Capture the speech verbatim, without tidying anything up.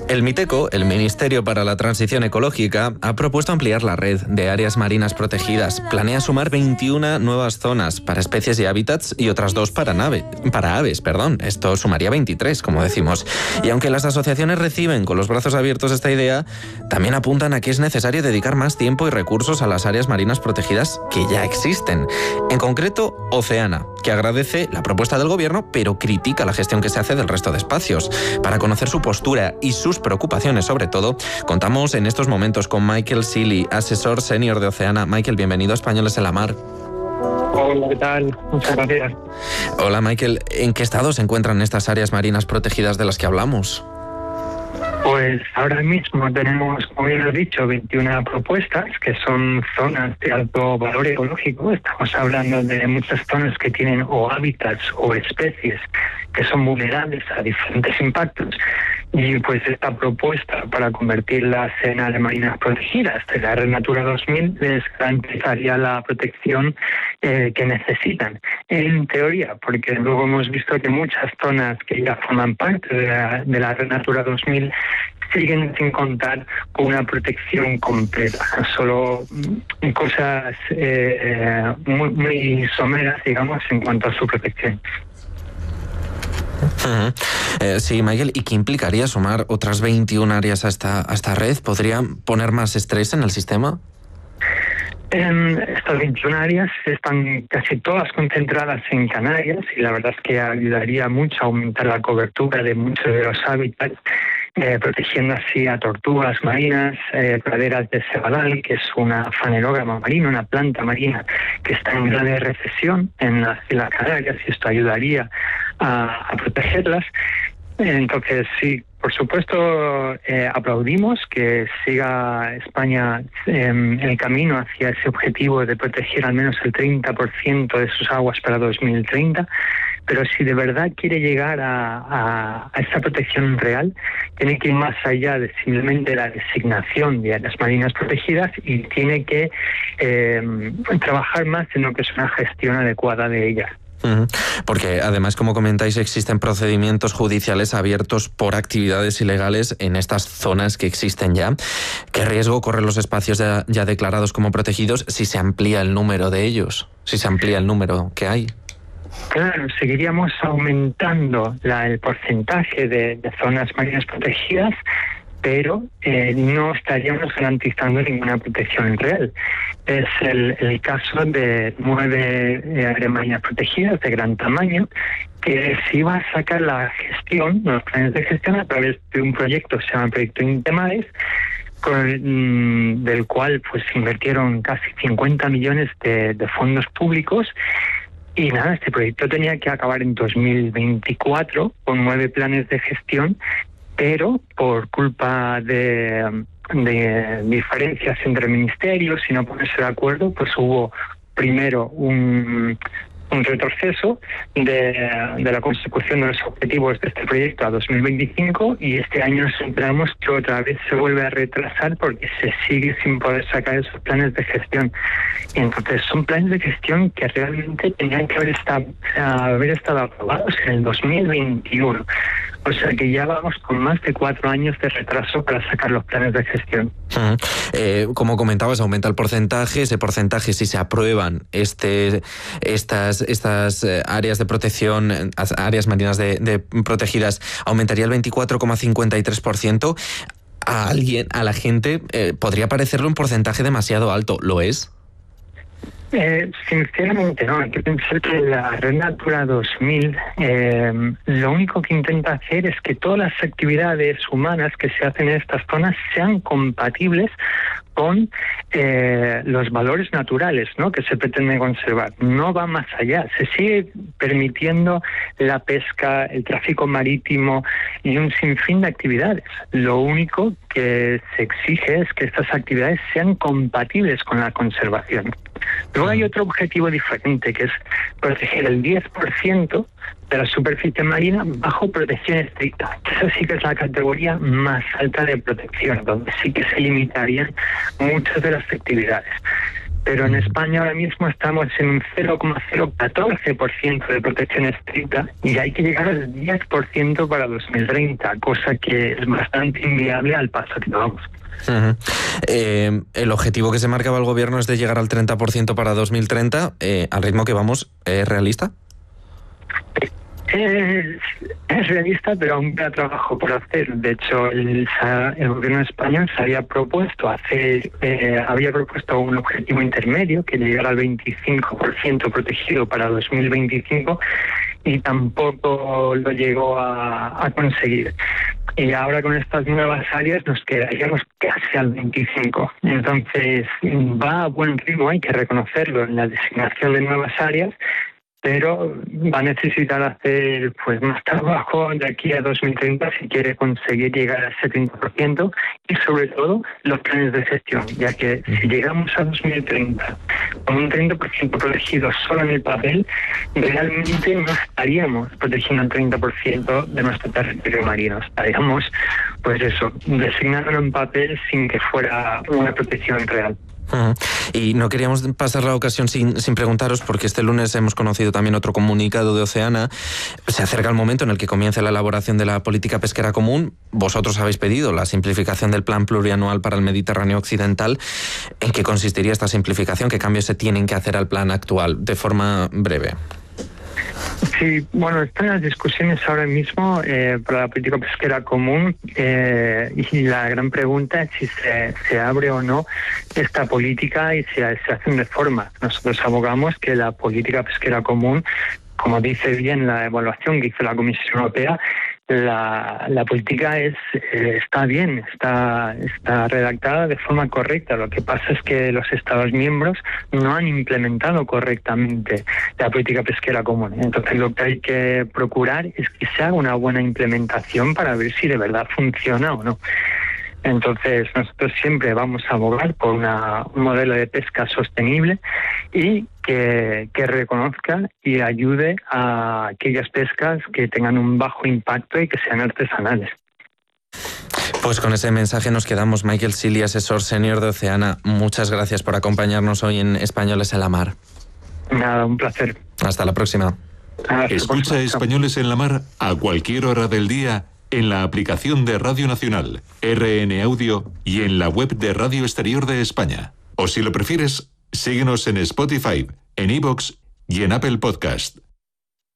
El MITECO, el Ministerio para la Transición Ecológica, ha propuesto ampliar la red de áreas marinas protegidas. Planea sumar veintiuna nuevas zonas para especies y hábitats y otras dos para, nave, para aves. Perdón. Esto sumaría veintitrés, como decimos. Y aunque las asociaciones reciben con los brazos abiertos esta idea, también apuntan a que es necesario dedicar más tiempo y recursos a las áreas marinas protegidas que ya existen. En concreto, Oceana, que agradece la propuesta del gobierno, pero critica la gestión que se hace del resto de espacios. Para conocer su postura y sus preocupaciones sobre todo, contamos en estos momentos con Michael Seeley, asesor senior de Oceana. Michael, bienvenido a Españoles en la Mar. Hola, ¿qué tal? Muchas gracias. Hola, Michael. ¿En qué estado se encuentran estas áreas marinas protegidas de las que hablamos? Pues ahora mismo tenemos, como bien has dicho, veintiuna propuestas que son zonas de alto valor ecológico. Estamos hablando de muchas zonas que tienen o hábitats o especies que son vulnerables a diferentes impactos. Y pues esta propuesta para convertirlas en áreas marinas protegidas de la Red Natura dos mil les garantizaría la protección eh, que necesitan. En teoría, porque luego hemos visto que muchas zonas que ya forman parte de la, de la Red Natura dos mil siguen sin contar con una protección completa, solo cosas eh, muy, muy someras, digamos, en cuanto a su protección. Uh-huh. Eh, sí, Michael, ¿y qué implicaría sumar otras veintiuna áreas a esta, a esta red? ¿Podrían poner más estrés en el sistema? En estas veintiuna áreas están casi todas concentradas en Canarias y la verdad es que ayudaría mucho a aumentar la cobertura de muchos de los hábitats, eh, protegiendo así a tortugas marinas, eh, praderas de cebadal, que es una fanerógama marina, una planta marina que está en grave recesión en las Islas Canarias, y esto ayudaría a, a protegerlas. Entonces, sí, por supuesto, eh, aplaudimos que siga España eh, el camino hacia ese objetivo de proteger al menos el treinta por ciento de sus aguas para dos mil treinta, pero si de verdad quiere llegar a, a, a esa protección real, tiene que ir más allá de simplemente la designación de áreas marinas protegidas y tiene que eh, trabajar más en lo que es una gestión adecuada de ellas. Porque además, como comentáis, existen procedimientos judiciales abiertos por actividades ilegales en estas zonas que existen ya. ¿Qué riesgo corren los espacios ya, ya declarados como protegidos si se amplía el número de ellos? Si se amplía el número que hay. Claro, seguiríamos aumentando la, el porcentaje de, de zonas marinas protegidas, pero eh, no estaríamos garantizando ninguna protección real. Es el, el caso de nueve eh, áreas marinas protegidas de gran tamaño, que se iba a sacar la gestión, los planes de gestión, a través de un proyecto que se llama Proyecto Intemares, con, del cual pues invirtieron casi cincuenta millones de, de fondos públicos. Y nada, este proyecto tenía que acabar en dos mil veinticuatro con nueve planes de gestión, pero por culpa de, de diferencias entre ministerios y no ponerse de acuerdo, pues hubo primero un, un retroceso de, de la consecución de los objetivos de este proyecto a dos mil veinticinco, y este año nos enteramos que otra vez se vuelve a retrasar porque se sigue sin poder sacar esos planes de gestión. Y entonces son planes de gestión que realmente tenían que haber estado, haber estado aprobados en el dos mil veintiuno. O sea que ya vamos con más de cuatro años de retraso para sacar los planes de gestión. Uh-huh. Eh, como comentabas, aumenta el porcentaje. Ese porcentaje, si se aprueban este, estas, estas áreas de protección, áreas marinas de, de protegidas, aumentaría el veinticuatro coma cincuenta y tres por ciento. A alguien, a la gente, eh, podría parecerle un porcentaje demasiado alto. ¿Lo es? Eh, sinceramente no, hay que pensar que la Red Natura dos mil eh, lo único que intenta hacer es que todas las actividades humanas que se hacen en estas zonas sean compatibles con eh, los valores naturales, ¿no?, que se pretende conservar. No va más allá, se sigue permitiendo la pesca, el tráfico marítimo y un sinfín de actividades. Lo único que se exige es que estas actividades sean compatibles con la conservación. Luego hay otro objetivo diferente, que es proteger el diez por ciento de la superficie marina bajo protección estricta. Esa sí que es la categoría más alta de protección, donde sí que se limitarían muchas de las actividades. Pero en España ahora mismo estamos en un cero coma cero catorce por ciento de protección estricta y hay que llegar al diez por ciento para dos mil treinta, cosa que es bastante inviable al paso que vamos. Uh-huh. Eh, el objetivo que se marcaba el gobierno es de llegar al treinta por ciento para dos mil treinta. Eh, ¿Al ritmo que vamos, es realista? Es, es realista, pero aún queda trabajo por hacer. De hecho, el, el gobierno español se había propuesto hacer, eh, había propuesto un objetivo intermedio que llegara al veinticinco por ciento protegido para dos mil veinticinco y tampoco lo llegó a, a conseguir. Y ahora con estas nuevas áreas nos quedaríamos casi al veinticinco. Entonces va a buen ritmo, hay que reconocerlo, en la designación de nuevas áreas, pero va a necesitar hacer pues más trabajo de aquí a dos mil treinta si quiere conseguir llegar al setenta por ciento y sobre todo los planes de gestión, ya que si llegamos a dos mil treinta con un treinta por ciento protegido solo en el papel, realmente no estaríamos protegiendo el treinta por ciento de nuestro territorio marino, estaríamos pues eso, designándolo en papel sin que fuera una protección real. Uh-huh. Y no queríamos pasar la ocasión sin, sin preguntaros, porque este lunes hemos conocido también otro comunicado de Oceana. Se acerca el momento en el que comience la elaboración de la política pesquera común. Vosotros habéis pedido la simplificación del plan plurianual para el Mediterráneo occidental. ¿En qué consistiría esta simplificación? ¿Qué cambios se tienen que hacer al plan actual? De forma breve. Sí, bueno, están las discusiones ahora mismo eh, para la política pesquera común eh, y la gran pregunta es si se, se abre o no esta política y si se hacen reformas. Nosotros abogamos que la política pesquera común, como dice bien la evaluación que hizo la Comisión Europea, la, la política es eh, está bien, está, está redactada de forma correcta. Lo que pasa es que los Estados miembros no han implementado correctamente la política pesquera común. Entonces lo que hay que procurar es que se haga una buena implementación para ver si de verdad funciona o no. Entonces nosotros siempre vamos a abogar por una, un modelo de pesca sostenible y que, que reconozca y ayude a aquellas pescas que tengan un bajo impacto y que sean artesanales. Pues con ese mensaje nos quedamos. Michael Sealy, asesor senior de Oceana, muchas gracias por acompañarnos hoy en Españoles en la Mar. Nada, un placer. Hasta la próxima. Hasta Escucha la Españoles en la Mar a cualquier hora del día en la aplicación de Radio Nacional, R N Audio y en la web de Radio Exterior de España. O si lo prefieres, síguenos en Spotify, en iVoox y en Apple Podcast.